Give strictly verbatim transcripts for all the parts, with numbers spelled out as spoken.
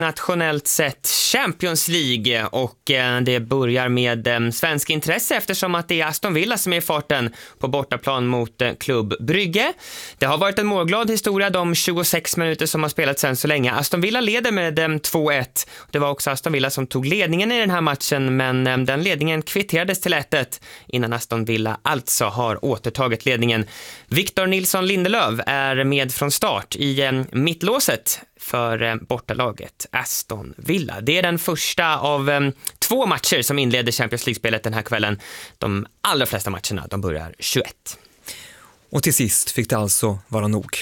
Nationellt sett Champions League, och det börjar med svensk intresse eftersom att det är Aston Villa som är i farten på bortaplan mot Klubb Brygge. Det har varit en målglad historia de tjugosex minuter som har spelats än så länge. Aston Villa leder med två ett. Det var också Aston Villa som tog ledningen i den här matchen, men den ledningen kvitterades till ett ett innan Aston Villa alltså har återtagit ledningen. Victor Nilsson Lindelöf är med från start i mittlåset för bortalaget Aston Villa. Det är den första av um, två matcher som inleder Champions League-spelet den här kvällen. De allra flesta matcherna, de börjar tjugoett. Och till sist fick det alltså vara nog.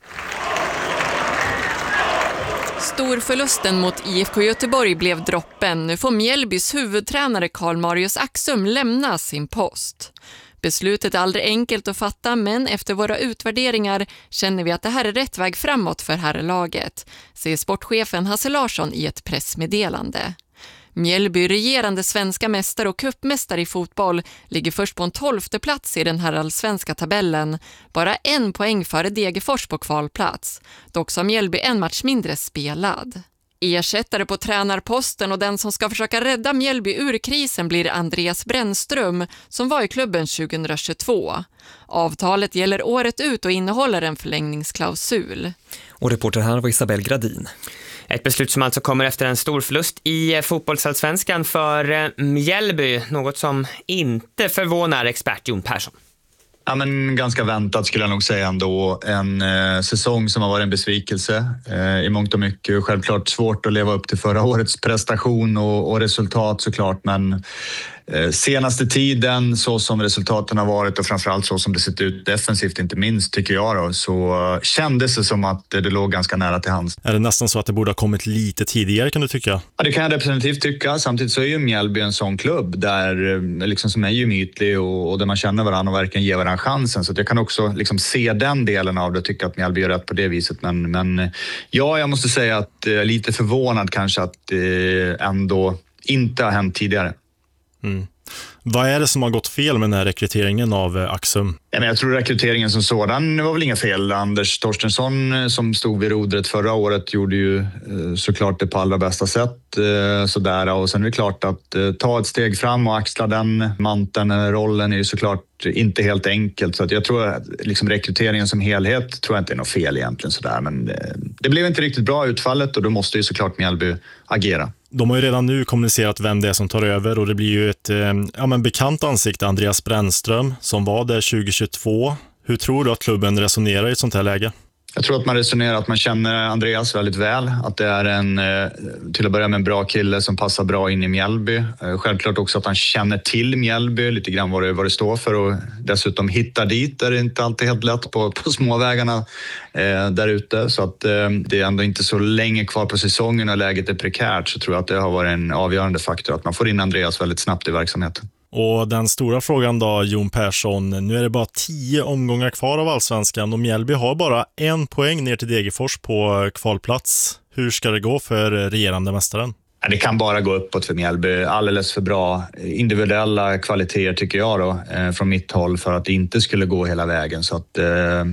Storförlusten mot I F K Göteborg blev droppen. Nu får Mjällbys huvudtränare Karl Marius Axum lämna sin post. Beslutet är aldrig enkelt att fatta, men efter våra utvärderingar känner vi att det här är rätt väg framåt för herrlaget, säger sportchefen Hasse Larsson i ett pressmeddelande. Mjällby, regerande svenska mästare och cupmästare i fotboll, ligger först på en tolfte plats i den här allsvenska tabellen. Bara en poäng före Degerfors på kvalplats. Dock så har Mjällby en match mindre spelad. Ersättare på tränarposten och den som ska försöka rädda Mjällby ur krisen blir Andreas Brännström, som var i klubben tjugohundratjugotvå. Avtalet gäller året ut och innehåller en förlängningsklausul. Och reporter här var Isabel Gradin. Ett beslut som alltså kommer efter en stor förlust i fotbollsallsvenskan för Mjällby, något som inte förvånar expert Jon Persson. Ja, men ganska väntat skulle jag nog säga ändå. En eh, säsong som har varit en besvikelse eh, i mångt och mycket. Självklart svårt att leva upp till förra årets prestation och, och resultat såklart, men eh, senaste tiden så som resultaten har varit och framförallt så som det sett ut defensivt inte minst tycker jag då, så uh, kändes det som att det, det låg ganska nära till hands. Är det nästan så att det borde ha kommit lite tidigare, kan du tycka? Ja, det kan jag definitivt tycka. Samtidigt så är ju Mjällby en sån klubb där liksom som är gemytlig och, och där man känner varandra och verkligen ger varandra chansen, så att jag kan också liksom se den delen av det och tycka att Mjällby gör rätt på det viset, men, men ja, jag måste säga att jag är lite förvånad kanske att det ändå inte har hänt tidigare. Mm. Vad är det som har gått fel med den här rekryteringen av Axum? Ja, men jag tror rekryteringen som sådan var väl inga fel. Anders Torstensson som stod vid rodret förra året gjorde ju såklart det på allra bästa sätt. Sådär. Och sen är det klart att ta ett steg fram och axla den manteln, rollen är ju såklart inte helt enkelt. Så att jag tror att liksom rekryteringen som helhet tror jag inte är något fel egentligen. Sådär. Men det blev inte riktigt bra utfallet och då måste ju såklart Mjällby agera. De har ju redan nu kommunicerat vem det är som tar över och det blir ju ett ja, men bekant ansikte, Andreas Brännström, som var där tjugohundratjugotvå. Hur tror du att klubben resonerar i ett sånt här läge? Jag tror att man resonerar att man känner Andreas väldigt väl. Att det är en, till att börja med en bra kille som passar bra in i Mjällby. Självklart också att han känner till Mjällby, lite grann vad det, vad det står för. Och dessutom hitta dit är det inte alltid helt lätt på, på småvägarna eh, där ute. Så att eh, det är ändå inte så länge kvar på säsongen och läget är prekärt, så tror jag att det har varit en avgörande faktor. Att man får in Andreas väldigt snabbt i verksamheten. Och den stora frågan då, Jon Persson, nu är det bara tio omgångar kvar av allsvenskan och Mjällby har bara en poäng ner till Degerfors på kvalplats. Hur ska det gå för regerande mästaren? Det kan bara gå uppåt för Mjällby. Alldeles för bra individuella kvaliteter tycker jag då, från mitt håll för att det inte skulle gå hela vägen. Så att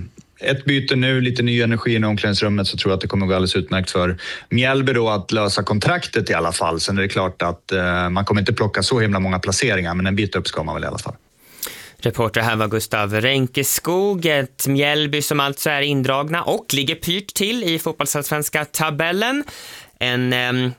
ett byte nu, lite ny energi i omklädningsrummet, så tror jag att det kommer gå alldeles utmärkt för Mjällby då att lösa kontraktet i alla fall. Sen är det klart att eh, man kommer inte plocka så himla många placeringar, men en bit upp ska man väl i alla fall. Reporter här var Gustav Ränkeskog. Ett Mjällby som alltså är indragna och ligger pyrt till i fotbollsallsvenska tabellen. En eh,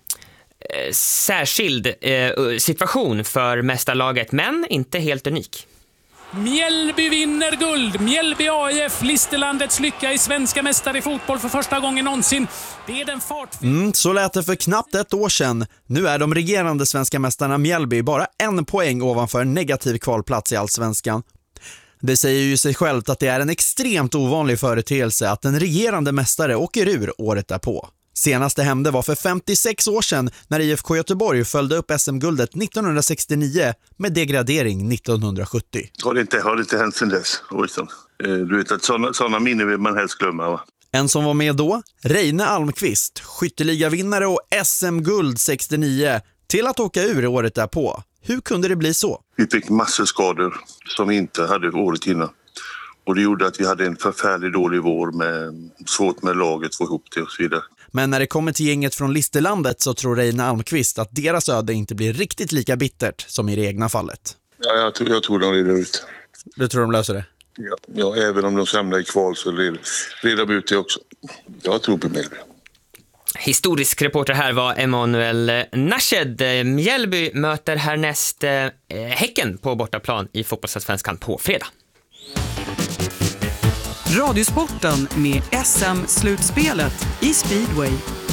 särskild eh, situation för mästarlaget, men inte helt unik. Mjällby vinner guld. Mjällby A I F, Listerlandets lycka i svenska mästare i fotboll för första gången någonsin. Det är den fart... Mm, så lät det för knappt ett år sedan. Nu är de regerande svenska mästarna Mjällby bara en poäng ovanför negativ kvalplats i allsvenskan. Det säger ju sig självt att det är en extremt ovanlig företeelse att en regerande mästare åker ur året därpå. Senaste hände var för femtiosex år sedan när I F K Göteborg följde upp S M-guldet nittonhundrasextionio med degradering nittonhundrasjuttio. Har det inte, har det inte hänt sedan dess? Du vet att sådana, sådana minnen vill man helst glömma, va? En som var med då, Reine Almqvist, skytteligavinnare och S M-guld sextionio, till att åka ur året därpå. Hur kunde det bli så? Vi fick massor skador som vi inte hade året innan. Och det gjorde att vi hade en förfärligt dålig vår med svårt med laget, få ihop det och så vidare. Men när det kommer till gänget från Listerlandet så tror Reine Almqvist att deras öde inte blir riktigt lika bittert som i det egna fallet. Ja, jag, tror, jag tror de reder ut. Du tror de löser det? Ja, ja, även om de samlar i kval så reder, reder de ut det också. Jag tror på Mjällby. Historisk reporter här var Emanuel Nashed. Mjällby möter härnäst eh, Häcken på bortaplan i fotbollsallsvenskan på fredag. Radiosporten med S M-slutspelet i speedway.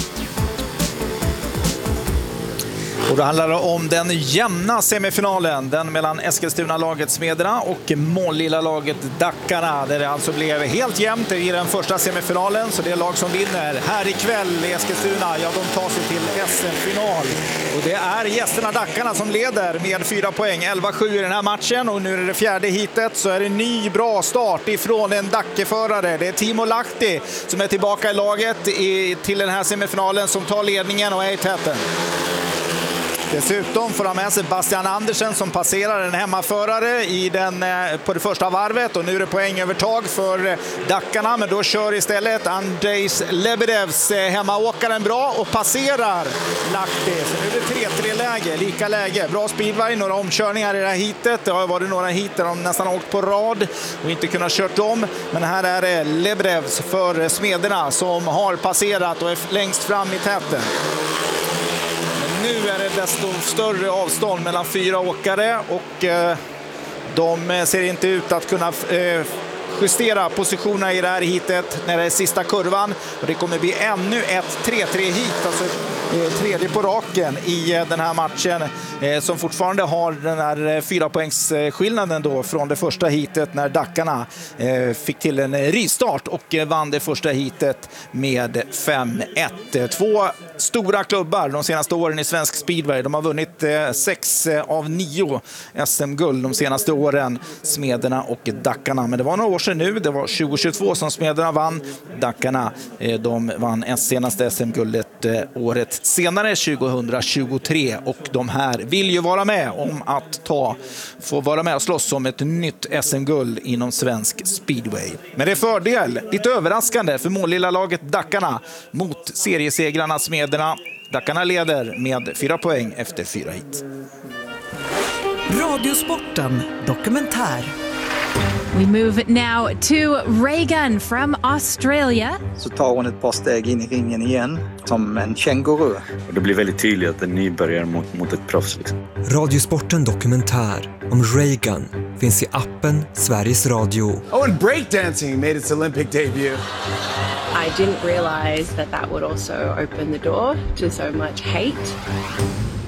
Och då handlar det om den jämna semifinalen, den mellan Eskilstuna-laget Smederna och Målilla-laget Dackarna, där det alltså blev helt jämnt i den första semifinalen. Så det lag som vinner här ikväll i Eskilstuna, ja, de tar sig till S M-final. Och det är gästerna Dackarna som leder med fyra poäng, elva sju i den här matchen. Och nu är det täfjärde hitet, så är det en ny bra start ifrån en Dackeförare. Det är Timo Lahti som är tillbaka i laget i, till den här semifinalen, som tar ledningen och är i täten. Dessutom får han med sig Bastian Andersen som passerar en hemmaförare i den, på det första varvet, och nu är det poängövertag för Dackarna, men då kör istället Andrejs Lebedevs hemmaåkaren bra och passerar Lahti. Så nu är det tre tre-läge, lika läge. Bra speedway, några omkörningar i det här hitet. Det har varit några hit där de nästan åkt på rad och inte kunnat kört om, men här är det Lebedevs för Smederna som har passerat och är längst fram i täten. Nu är det desto större avstånd mellan fyra åkare och eh, de ser inte ut att kunna eh, justera positionerna i det här hitet när det är sista kurvan. Och det kommer bli ännu ett tre tre-hit, alltså eh, tredje på raken i eh, den här matchen eh, som fortfarande har den här eh, fyra poängs eh, skillnaden då från det första hitet när Dackarna eh, fick till en eh, ristart och eh, vann det första hitet med fem ett. Två stora klubbar de senaste åren i svensk speedway. De har vunnit eh, sex eh, av nio S M-guld de senaste åren, Smederna och Dackarna. Men det var några år sedan nu, det var tjugo tjugotvå som Smederna vann. Dackarna, eh, de vann en senaste S M-guldet eh, året senare, tjugohundratjugotre. Och de här vill ju vara med om att ta, få vara med och slåss om ett nytt S M-guld inom svensk speedway. Men det är fördel, lite överraskande för Målilla laget Dackarna mot seriesegrarna Smederna. Dackarna leder med fyra poäng efter fyra hit. Radiosporten dokumentär. We move now to Reagan from Australia. Så tar hon ett par steg in i ringen igen som en känguru. Och det blir väldigt tydligt att en nybörjare mot, mot ett proffs. Liksom. Radiosporten dokumentär om Reagan finns i appen Sveriges Radio. Oh, and breakdancing made its Olympic debut. I didn't realize that that would also open the door to so much hate.